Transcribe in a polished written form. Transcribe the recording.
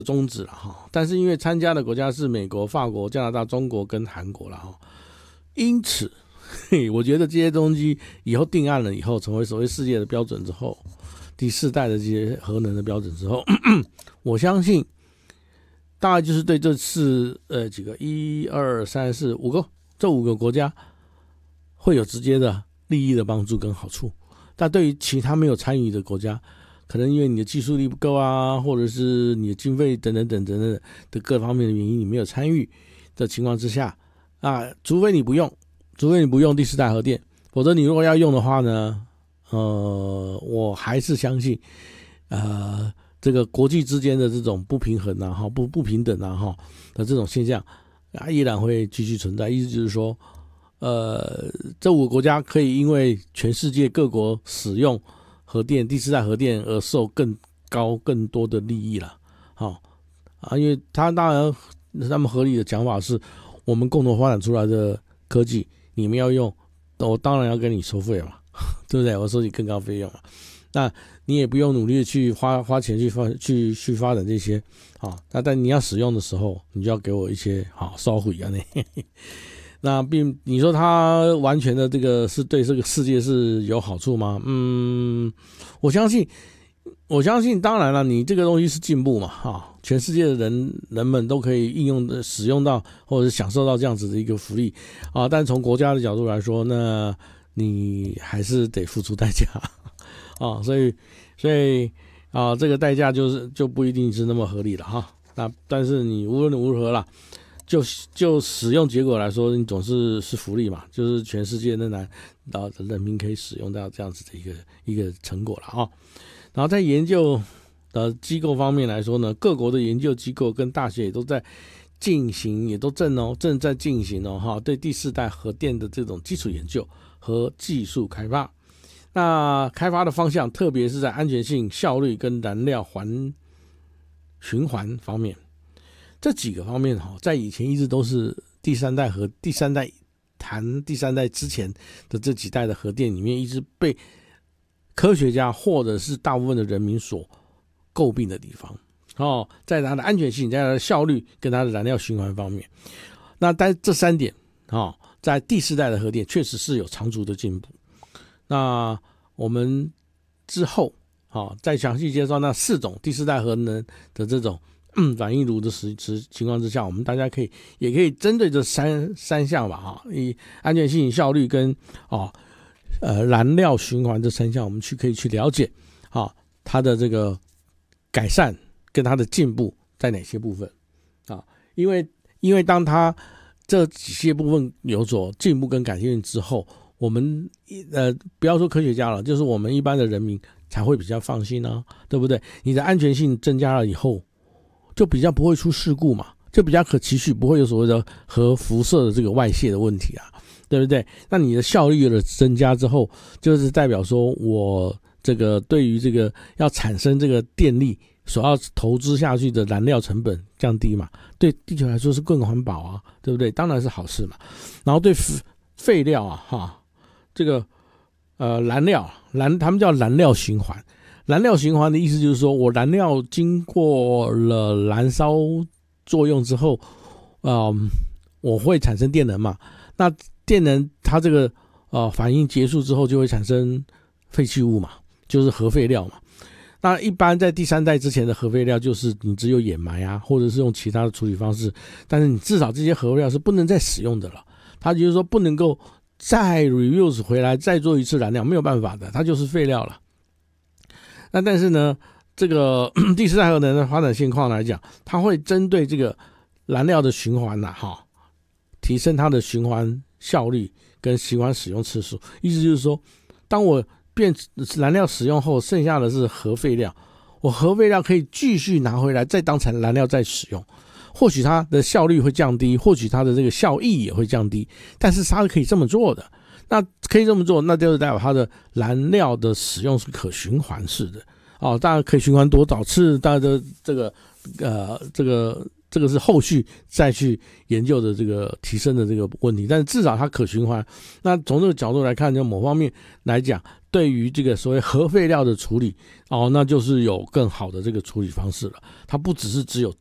宗旨了哈。但是因为参加的国家是美国、法国、加拿大、中国跟韩国了哈，因此我觉得这些东西以后定案了以后，成为所谓世界的标准之后，第4代的这些核能的标准之后，我相信大概就是对这几个1、2、3、4、5个这5个国家会有直接的利益的帮助跟好处。但对于其他没有参与的国家，可能因为你的技术力不够啊，或者是你的经费等等的各方面的原因，你没有参与的情况之下啊，除非你不用第4代核电，否则你如果要用的话呢，我还是相信，这个国际之间的这种不平衡啊，不平等啊，的这种现象啊，依然会继续存在。意思就是说，这5个国家可以因为全世界各国使用核电第4代核电而受更多的利益了，因为当然他们合理的讲法是，我们共同发展出来的科技，你们要用，我当然要跟你收费嘛，对不对？我收你更高费用嘛，那你也不用努力的去花钱去发展这些，但你要使用的时候，你就要给我一些收费啊，那你说它完全的这个是对这个世界是有好处吗？我相信当然了，你这个东西是进步嘛，全世界的人们都可以应用的使用到或者是享受到这样子的一个福利啊，但从国家的角度来说，那你还是得付出代价啊，所以这个代价就不一定是那么合理了哈。那但是你无论如何啦，就使用结果来说，你总是福利嘛，就是全世界仍然人民可以使用到这样子的一个成果了啊。然后在研究的机构方面来说呢，各国的研究机构跟大学也都在进行，也都正在进行对第4代核电的这种基础研究和技术开发。那开发的方向特别是在安全性、效率跟燃料循环方面，这几个方面在以前一直都是第三代之前的这几代的核电里面一直被科学家或者是大部分的人民所诟病的地方在它的安全性、在它的效率跟它的燃料循环方面。那但这3点在第4代的核电确实是有长足的进步。那我们之后再详细介绍那4种第4代核能的这种反应炉的情况之下，我们大家也可以针对这三项吧以安全性、效率跟燃料循环这3项，我们可以去了解它的这个改善跟它的进步在哪些部分因为当它这几些部分有所进步跟改进之后，我们不要说科学家了，就是我们一般的人民才会比较放心对不对？你的安全性增加了以后，就比较不会出事故嘛，就比较可持续，不会有所谓的核辐射的这个外泄的问题对不对？那你的效率的增加之后，就是代表说我这个对于这个要产生这个电力所要投资下去的燃料成本降低嘛，对地球来说是更环保对不对？当然是好事嘛。然后对废料这个燃料他们叫燃料循环。燃料循环的意思就是说，我燃料经过了燃烧作用之后我会产生电能嘛，那电能它这个反应结束之后就会产生废弃物嘛，就是核废料嘛。那一般在第3代之前的核废料就是你只有掩埋或者是用其他的处理方式，但是你至少这些核废料是不能再使用的了，它就是说不能够再 reuse 回来再做一次燃料，没有办法的，它就是废料了。那但是呢，这个第4代核能的发展现况来讲，它会针对这个燃料的循环提升它的循环效率跟循环使用次数。意思就是说，当我燃料使用后，剩下的是核废料，我核废料可以继续拿回来再当成燃料再使用，或许它的效率会降低，或许它的这个效益也会降低，但是它是可以这么做的。那可以这么做，那就是代表它的燃料的使用是可循环式的当然可以循环多少次，当然这个这个是后续再去研究的这个提升的这个问题，但是至少它可循环。那从这个角度来看，就某方面来讲，对于这个所谓核废料的处理，那就是有更好的这个处理方式了。它不只是只有